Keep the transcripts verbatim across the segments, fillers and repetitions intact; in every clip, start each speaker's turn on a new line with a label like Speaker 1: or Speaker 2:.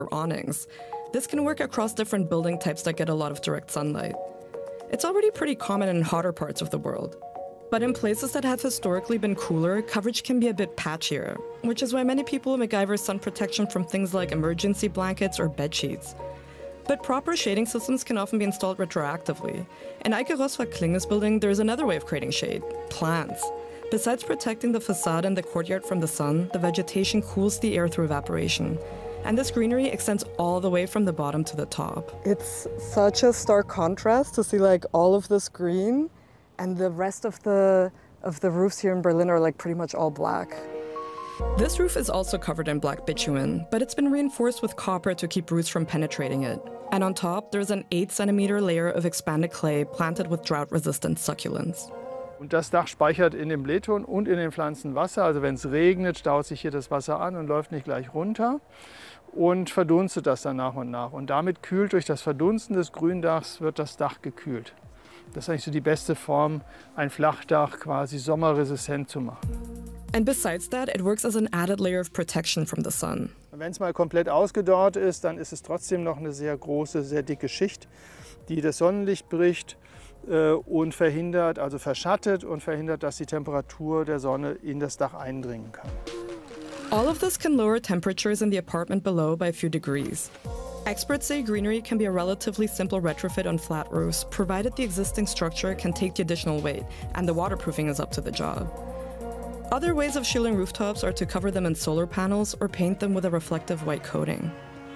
Speaker 1: or awnings. This can work across different building types that get a lot of direct sunlight. It's already pretty common in hotter parts of the world. But in places that have historically been cooler, coverage can be a bit patchier, which is why many people MacGyver sun protection from things like emergency blankets or bedsheets. But proper shading systems can often be installed retroactively. In Eike Rosva Klinge's building, there's another way of creating shade: plants. Besides protecting the facade and the courtyard from the sun, the vegetation cools the air through evaporation. And this greenery extends all the way from the bottom to the top. It's such a stark contrast to see like all of this green, and the rest of the, of the roofs here in Berlin are like pretty much all black. This roof is also covered in black bitumen, but it's been reinforced with copper to keep roots from penetrating it. And on top, there's an eight centimeter layer of expanded clay planted with drought-resistant succulents.
Speaker 2: Und das Dach speichert in dem Blähton und in den Pflanzen Wasser. Also wenn es regnet, staut sich hier das Wasser an und läuft nicht gleich runter und verdunstet das dann nach und nach. Und damit kühlt durch das Verdunsten des Gründachs wird das Dach gekühlt. Das ist eigentlich so die beste Form, ein Flachdach quasi sommerresistent zu machen.
Speaker 1: And besides that, it works as an added layer of protection from the sun.
Speaker 2: Wenn es mal komplett ausgedorrt ist, dann ist es trotzdem noch eine sehr große, sehr dicke Schicht, die das Sonnenlicht bricht äh, und verhindert, also verschattet und verhindert, dass die Temperatur der Sonne in das Dach eindringen kann.
Speaker 1: All of this can lower temperatures in the apartment below by a few degrees. Experts say greenery can be a relatively simple retrofit on flat roofs, provided the existing structure can take the additional weight and the waterproofing is up to the job. Other ways of shielding rooftops are to cover them in solar panels or paint them with a reflective white coating.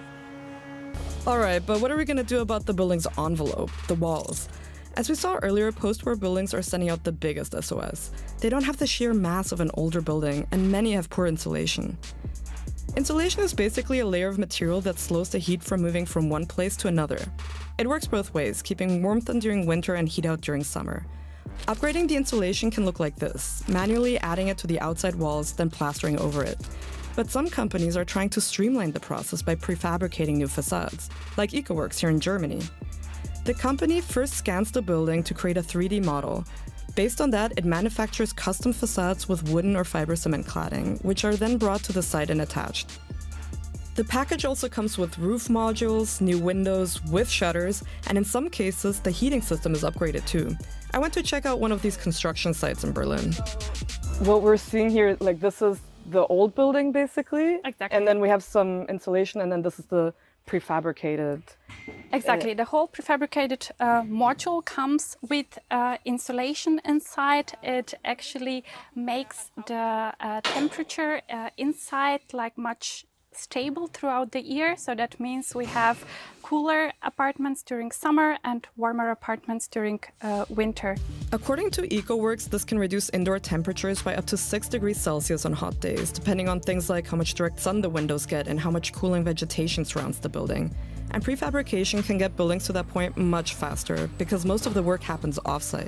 Speaker 1: Alright, but what are we going to do about the building's envelope, the walls? As we saw earlier, post-war buildings are sending out the biggest S O S. They don't have the sheer mass of an older building, and many have poor insulation. Insulation is basically a layer of material that slows the heat from moving from one place to another. It works both ways, keeping warmth in during winter and heat out during summer. Upgrading the insulation can look like this, manually adding it to the outside walls, then plastering over it. But some companies are trying to streamline the process by prefabricating new facades, like EcoWorks here in Germany. The company first scans the building to create a three D model. Based on that, it manufactures custom facades with wooden or fiber cement cladding, which are then brought to the site and attached. The package also comes with roof modules, new windows with shutters, and in some cases, the heating system is upgraded too. I went to check out one of these construction sites in Berlin. What we're seeing here, like this is the old building basically.
Speaker 3: Exactly.
Speaker 1: And then we have some insulation, and then this is the prefabricated.
Speaker 3: Exactly. The whole prefabricated uh, module comes with uh, insulation inside. It actually makes the uh, temperature uh, inside like much stable throughout the year. So that means we have cooler apartments during summer and warmer apartments during uh, winter.
Speaker 1: According to EcoWorks, this can reduce indoor temperatures by up to six degrees Celsius on hot days, depending on things like how much direct sun the windows get and how much cooling vegetation surrounds the building. And prefabrication can get buildings to that point much faster, because most of the work happens off-site.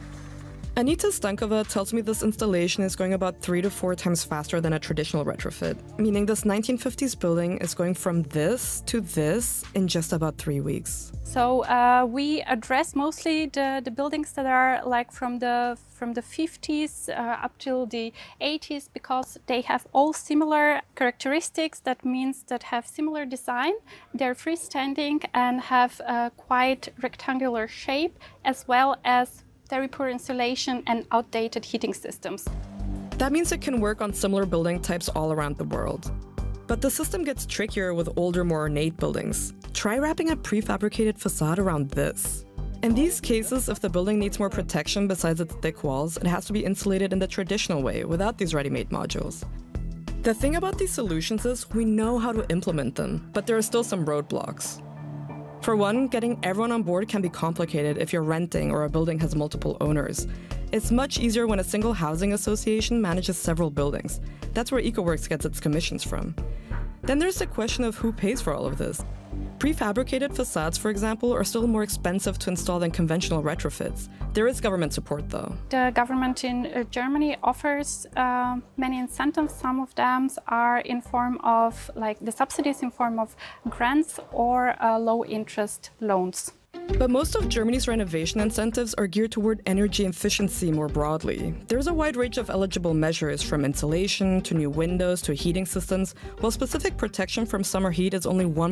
Speaker 1: Anita Stankova tells me this installation is going about three to four times faster than a traditional retrofit, meaning this nineteen fifties building is going from this to this in just about three weeks.
Speaker 3: So uh, we address mostly the, the buildings that are like from the from the fifties uh, up till the eighties, because they have all similar characteristics. That means that have similar design. They're freestanding and have a quite rectangular shape, as well as very poor insulation and outdated heating systems.
Speaker 1: That means it can work on similar building types all around the world. But the system gets trickier with older, more ornate buildings. Try wrapping a prefabricated facade around this. In these cases, if the building needs more protection besides its thick walls, it has to be insulated in the traditional way, without these ready-made modules. The thing about these solutions is we know how to implement them, but there are still some roadblocks. For one, getting everyone on board can be complicated if you're renting or a building has multiple owners. It's much easier when a single housing association manages several buildings. That's where EcoWorks gets its commissions from. Then there's the question of who pays for all of this. Prefabricated facades, for example, are still more expensive to install than conventional retrofits. There is government support, though.
Speaker 3: The government in uh, Germany offers uh, many incentives. Some of them are in form of, like, the subsidies in form of grants or uh, low-interest loans.
Speaker 1: But most of Germany's renovation incentives are geared toward energy efficiency more broadly. There's a wide range of eligible measures, from insulation to new windows to heating systems, while specific protection from summer heat is only one